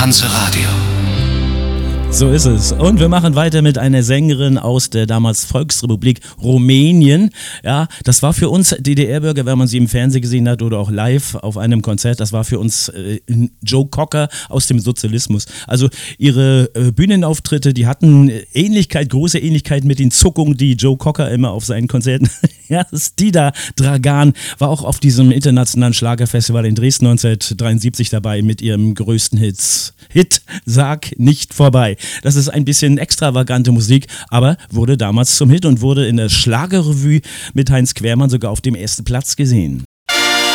Hanse-Radio. So ist es. Und wir machen weiter mit einer Sängerin aus der damals Volksrepublik Rumänien. Ja, das war für uns DDR-Bürger, wenn man sie im Fernsehen gesehen hat oder auch live auf einem Konzert, das war für uns Joe Cocker aus dem Sozialismus. Also ihre Bühnenauftritte, die hatten große Ähnlichkeit mit den Zuckungen, die Joe Cocker immer auf seinen Konzerten. Ja, Stida Dragan war auch auf diesem internationalen Schlagerfestival in Dresden 1973 dabei mit ihrem größten Hit Sag nicht vorbei. Das ist ein bisschen extravagante Musik, aber wurde damals zum Hit und wurde in der Schlagerrevue mit Heinz Quermann sogar auf dem ersten Platz gesehen.